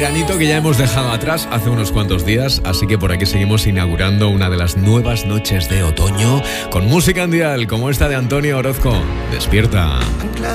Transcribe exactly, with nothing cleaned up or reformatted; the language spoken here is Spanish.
veranito que ya hemos dejado atrás hace unos cuantos días, así que por aquí seguimos inaugurando una de las nuevas noches de otoño con música en dial como esta de Antonio Orozco. Despierta.